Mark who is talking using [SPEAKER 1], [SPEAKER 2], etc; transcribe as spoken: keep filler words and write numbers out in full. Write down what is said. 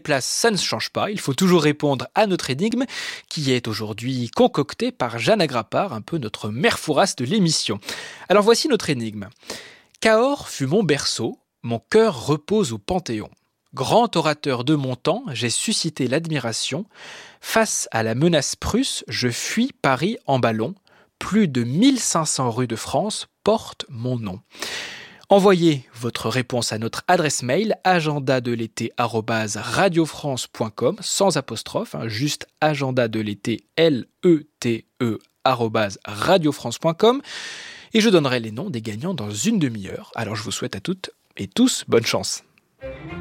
[SPEAKER 1] place, ça ne change pas. Il faut toujours répondre à notre énigme qui est aujourd'hui concoctée par Jeanne Agrapard, un peu notre mère fourrasse de l'émission. Alors voici notre énigme. Cahors fut mon berceau, mon cœur repose au Panthéon. Grand orateur de mon temps, j'ai suscité l'admiration. Face à la menace prusse, je fuis Paris en ballon. Plus de mille cinq cents rues de France portent mon nom. Envoyez votre réponse à notre adresse mail agenda de l'été arobase radiofrance point com sans apostrophe, hein, juste agenda de l'été L E T E arobase radiofrance point com et je donnerai les noms des gagnants dans une demi-heure. Alors je vous souhaite à toutes et tous bonne chance.